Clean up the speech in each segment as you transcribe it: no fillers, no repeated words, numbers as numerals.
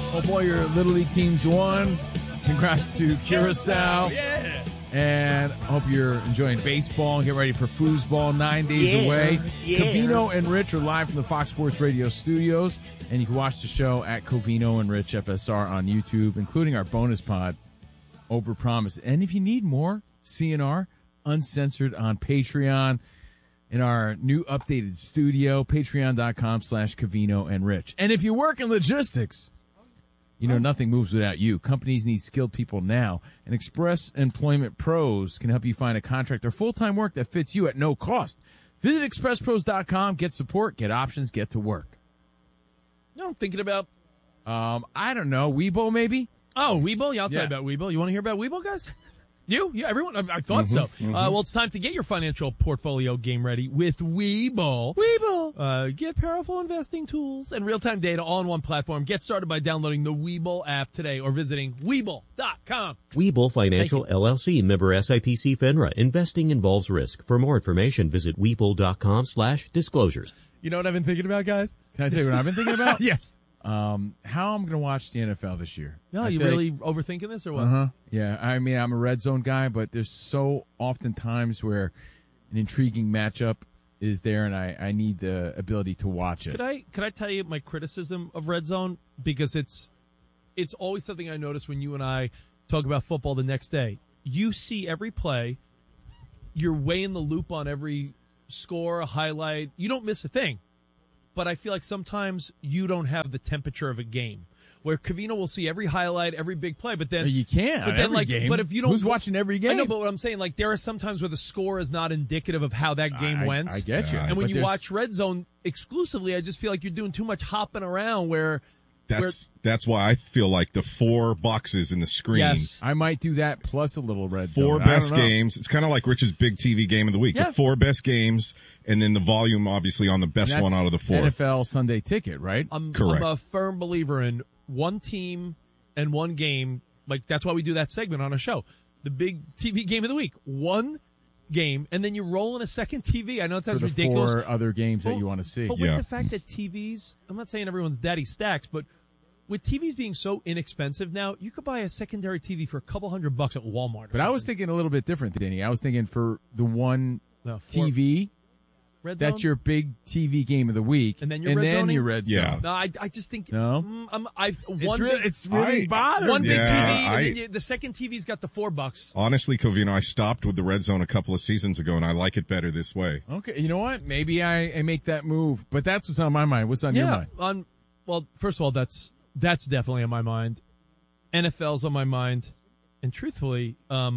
Hope all your Little League teams won. Congrats to Curacao. Yeah. And hope you're enjoying baseball and get ready for foosball 9 days away. Covino and Rich are live from the Fox Sports Radio studios. And you can watch the show at Covino and Rich FSR on YouTube, including our bonus pod, Overpromise. And if you need more CNR, uncensored on Patreon in our new updated studio, patreon.com/Covino and Rich. And if you work in logistics, you know nothing moves without you. Companies need skilled people now, and Express Employment Pros can help you find a contract or full-time work that fits you at no cost. Visit expresspros.com, get support, get options, get to work. You know what I'm thinking about? I don't know. Weibo, maybe? Oh, Weibo? Yeah, I'll tell you about Weibo. You want to hear about Weibo, guys? You? Yeah, everyone? I thought so. Well, it's time to get your financial portfolio game ready with Weibo. Weibo! Get powerful investing tools and real-time data all in one platform. Get started by downloading the Weibo app today or visiting Webull.com. Webull Financial LLC, member SIPC FINRA. Investing involves risk. For more information, visit Webull.com/disclosures. You know what I've been thinking about, guys? Can I tell you what I've been thinking about? Yes. How I'm going to watch the NFL this year. No, you really overthinking this or what? Uh-huh. Yeah, I mean, I'm a red zone guy, but there's so often times where an intriguing matchup is there, and I need the ability to watch it. Could I tell you my criticism of red zone? Because it's always something I notice when you and I talk about football the next day. You see every play. You're way in the loop on every score, highlight. You don't miss a thing. But I feel like sometimes you don't have the temperature of a game. Where Covino will see every highlight, every big play, but then you can't. But then, every like, game. but if you don't, who's watching every game? I know, but what I'm saying, like, there are some times where the score is not indicative of how that game went. I get you. And when you watch Red Zone exclusively, I just feel like you're doing too much hopping around. That's why I feel like the 4 boxes in the screen. Yes. I might do that plus a little red zone. 4 best games. It's kind of like Rich's big TV game of the week. Yeah. The 4 best games, and then the volume obviously on the best one out of the 4. NFL Sunday Ticket, right? Correct. I'm a firm believer in one team and one game. Like, that's why we do that segment on our show. The big TV game of the week. One game, and then you roll in a second TV. I know it sounds for the ridiculous. 4 other games that you want to see. But with the fact that TVs, I'm not saying everyone's daddy stacks, but with TVs being so inexpensive now, you could buy a secondary TV for a couple $100 at Walmart. But I was thinking a little bit different, Danny. I was thinking for the one TV, that's your big TV game of the week, and then your red zone. Yeah. No, I just think it's really bothering. One big TV, and then the second TV's got the $4. Honestly, Covino, I stopped with the red zone a couple of seasons ago, and I like it better this way. Okay, you know what? Maybe I make that move, but that's what's on my mind. What's on your mind? Well, first of all, that's definitely on my mind. NFL's on my mind, and truthfully,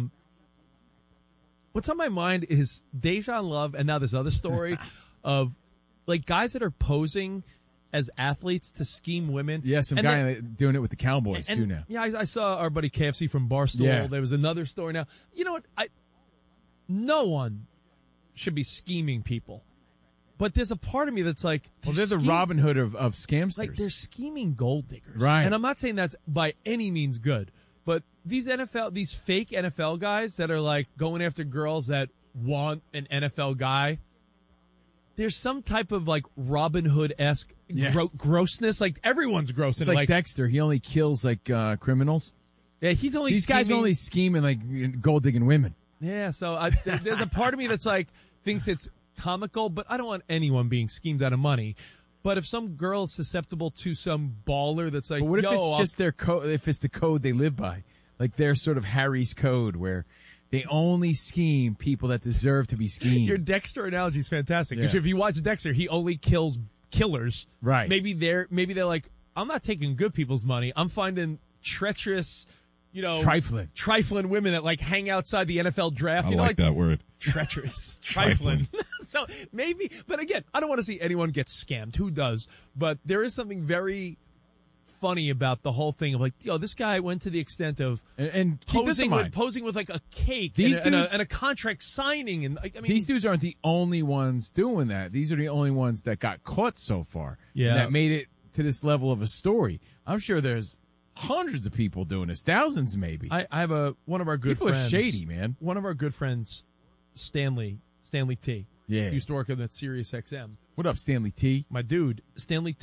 what's on my mind is Dejan Love, and now this other story of like guys that are posing as athletes to scheme women. Yeah, some guy doing it with the Cowboys too now. Yeah, I saw our buddy KFC from Barstool. Yeah. There was another story now. You know what? No one should be scheming people. But there's a part of me that's like, well, they're the Robin Hood of scamsters. Like, they're scheming gold diggers. Right. And I'm not saying that's by any means good. But these fake NFL guys that are like going after girls that want an NFL guy, there's some type of like Robin Hood-esque grossness. Like, everyone's gross. It's like Dexter. He only kills like criminals. Yeah, these guys are only scheming like gold digging women. Yeah, so there's a part of me that's like thinks it's comical, but I don't want anyone being schemed out of money. But if some girl is susceptible to some baller that's like, but what if it's just their code? If it's the code they live by, like their sort of Harry's code, where they only scheme people that deserve to be schemed. Your Dexter analogy is fantastic because if you watch Dexter, he only kills killers. Right? Maybe they're like, I'm not taking good people's money. I'm finding treacherous, trifling women that like hang outside the NFL draft. I like that word. Treacherous. Trifling. So maybe, but again, I don't want to see anyone get scammed. Who does? But there is something very funny about the whole thing of like, this guy went to the extent of and posing with like a cake and a contract signing. And I mean, these dudes aren't the only ones doing that. These are the only ones that got caught so far. Yeah. That made it to this level of a story. I'm sure there's hundreds of people doing this, thousands maybe. I have one of our good people friends. People are shady, man. One of our good friends, Stanley T. Yeah. Used to work at Sirius XM. What up, Stanley T? My dude, Stanley T.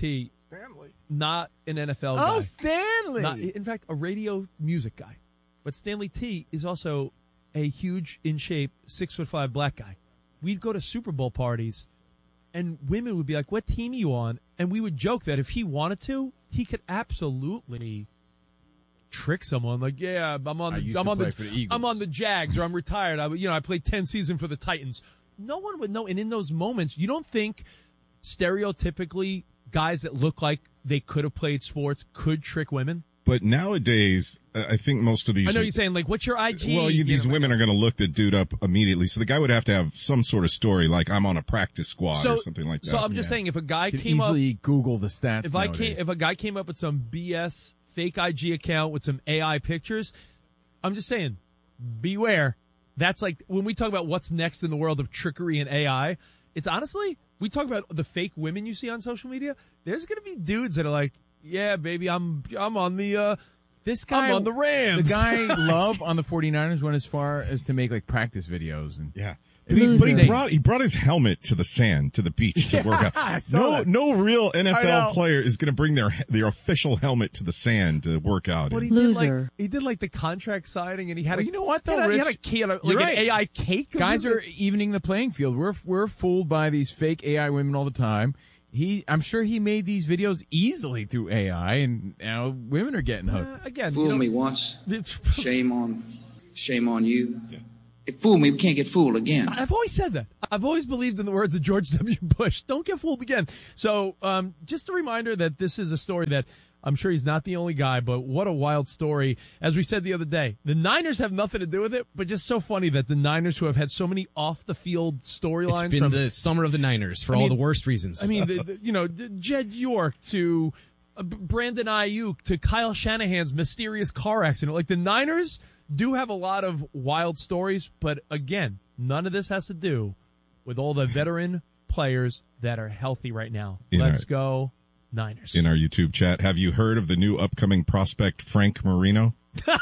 not an NFL guy. Oh, Stanley! In fact, a radio music guy. But Stanley T is also a huge, in shape, 6'5" black guy. We'd go to Super Bowl parties, and women would be like, "What team are you on?" And we would joke that if he wanted to, he could absolutely trick someone. Like, yeah, I'm on the Jags, or I'm retired. I played 10 seasons for the Titans. No one would know. And in those moments, you don't think stereotypically guys that look like they could have played sports could trick women? But nowadays, I think most of these... I know you're saying, like, what's your IG? Well, these women are going to look the dude up immediately. So the guy would have to have some sort of story, like I'm on a practice squad or something like that. So I'm just saying, if a guy came up... easily Google the stats If a guy came up with some BS fake IG account with some AI pictures, I'm just saying, beware. That's like, when we talk about what's next in the world of trickery and AI, it's honestly, we talk about the fake women you see on social media, there's going to be dudes that are like, yeah, baby, I'm on the I'm on the Rams. The guy Love on the 49ers went as far as to make like practice videos and But he brought his helmet to the beach to work out. No real NFL player is going to bring their official helmet to the sand to work out. But he did like the contract signing, and he had you know what though, Rich? He had an AI cake. Guys are evening the playing field. We're fooled by these fake AI women all the time. I'm sure he made these videos easily through AI, and now women are getting hooked. Again, fool me once, shame on you. Yeah. If fool me, we can't get fooled again. I've always said that. I've always believed in the words of George W. Bush. Don't get fooled again. So, just a reminder that this is a story that I'm sure he's not the only guy, but what a wild story. As we said the other day, the Niners have nothing to do with it, but just so funny that the Niners, who have had so many off-the-field storylines. It's been the summer of the Niners for all the worst reasons. I mean, Jed York to Brandon Ayuk to Kyle Shanahan's mysterious car accident. Like, the Niners do have a lot of wild stories, but again, none of this has to do with all the veteran players that are healthy right now. Let's go Niners. In our YouTube chat, have you heard of the new upcoming prospect, Frank Marino?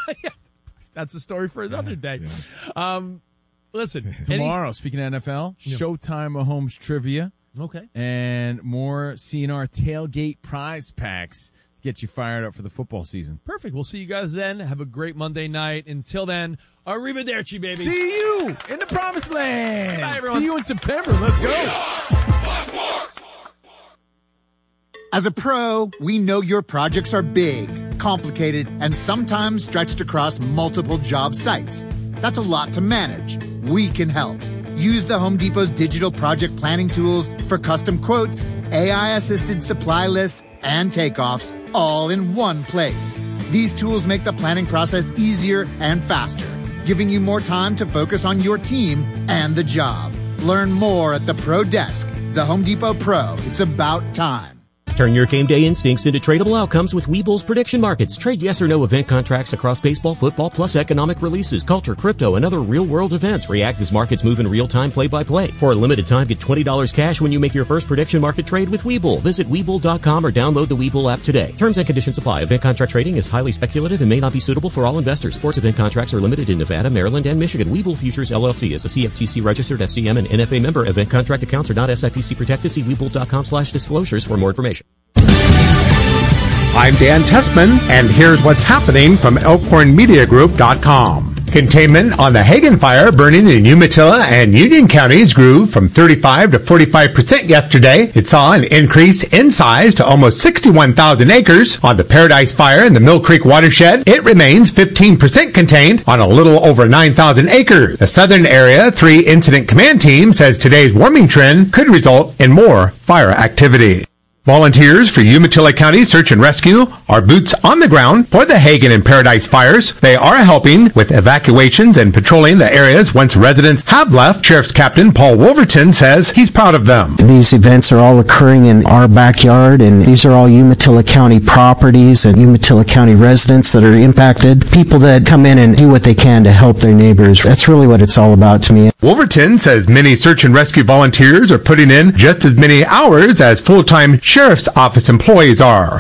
That's a story for another day. Yeah. Listen, tomorrow, speaking of NFL, Showtime Mahomes trivia. Okay. And more CNR tailgate prize packs to get you fired up for the football season. Perfect. We'll see you guys then. Have a great Monday night. Until then, arrivederci, baby. See you in the promised land. Bye, everyone. See you in September. Let's go. As a pro, we know your projects are big, complicated, and sometimes stretched across multiple job sites. That's a lot to manage. We can help. Use the Home Depot's digital project planning tools for custom quotes, AI-assisted supply lists, and takeoffs, all in one place. These tools make the planning process easier and faster, giving you more time to focus on your team and the job. Learn more at the Pro Desk. The Home Depot Pro. It's about time. Turn your game day instincts into tradable outcomes with Webull's prediction markets. Trade yes or no event contracts across baseball, football, plus economic releases, culture, crypto, and other real-world events. React as markets move in real time, play-by-play. For a limited time, get $20 cash when you make your first prediction market trade with Webull. Visit Webull.com or download the Webull app today. Terms and conditions apply. Event contract trading is highly speculative and may not be suitable for all investors. Sports event contracts are limited in Nevada, Maryland, and Michigan. Webull Futures LLC is a CFTC registered FCM and NFA member. Event contract accounts are not SIPC protected. See Webull.com/disclosures for more information. I'm Dan Tessman, and here's what's happening from ElkhornMediaGroup.com. Containment on the Hagen fire burning in Umatilla and Union counties grew from 35 to 45% yesterday. It saw an increase in size to almost 61,000 acres. On the Paradise fire in the Mill Creek watershed, it remains 15% contained on a little over 9,000 acres. The southern area 3 incident command team says today's warming trend could result in more fire activity. Volunteers for Umatilla County Search and Rescue are boots on the ground for the Hagen and Paradise fires. They are helping with evacuations and patrolling the areas once residents have left. Sheriff's Captain Paul Wolverton says he's proud of them. These events are all occurring in our backyard, and these are all Umatilla County properties and Umatilla County residents that are impacted. People that come in and do what they can to help their neighbors. That's really what it's all about to me. Wolverton says many search and rescue volunteers are putting in just as many hours as full-time Sheriff's Office employees are.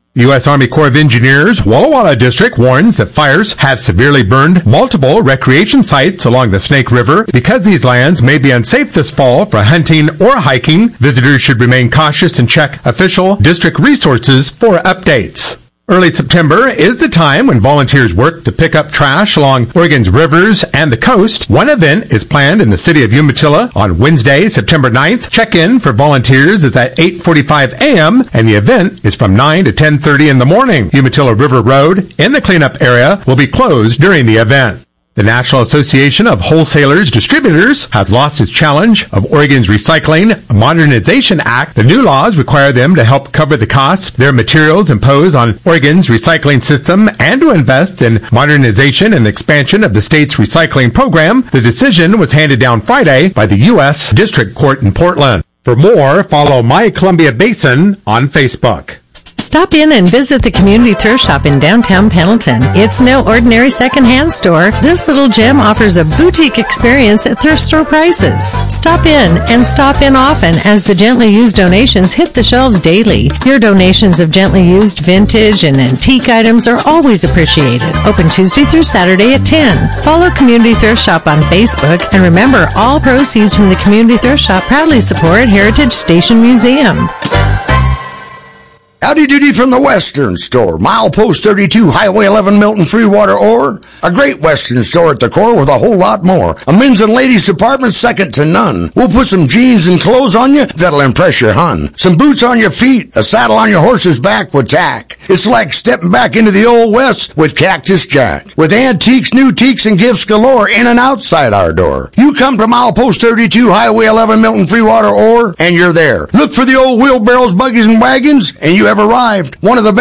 The U.S. Army Corps of Engineers Walla Walla District warns that fires have severely burned multiple recreation sites along the Snake River. Because these lands may be unsafe this fall for hunting or hiking, visitors should remain cautious and check official district resources for updates. Early September is the time when volunteers work to pick up trash along Oregon's rivers and the coast. One event is planned in the city of Umatilla on Wednesday, September 9th. Check-in for volunteers is at 8:45 a.m. and the event is from 9 to 10:30 in the morning. Umatilla River Road in the cleanup area will be closed during the event. The National Association of Wholesalers Distributors has lost its challenge of Oregon's Recycling Modernization Act. The new laws require them to help cover the costs their materials impose on Oregon's recycling system and to invest in modernization and expansion of the state's recycling program. The decision was handed down Friday by the U.S. District Court in Portland. For more, follow My Columbia Basin on Facebook. Stop in and visit the Community Thrift Shop in downtown Pendleton. It's no ordinary secondhand store. This little gem offers a boutique experience at thrift store prices. Stop in and stop in often as the gently used donations hit the shelves daily. Your donations of gently used vintage and antique items are always appreciated. Open Tuesday through Saturday at 10. Follow Community Thrift Shop on Facebook, and remember, all proceeds from the Community Thrift Shop proudly support Heritage Station Museum. Howdy doody from the Western Store, milepost 32, Highway 11, Milton, Freewater, Ore. A great Western store at the core with a whole lot more. A men's and ladies department second to none. We'll put some jeans and clothes on you that'll impress your hun. Some boots on your feet, a saddle on your horse's back with tack. It's like stepping back into the Old West with Cactus Jack. With antiques, new teaks, and gifts galore in and outside our door. You come to milepost 32, Highway 11, Milton, Freewater, Ore, and you're there. Look for the old wheelbarrows, buggies, and wagons, and you have arrived. One of the best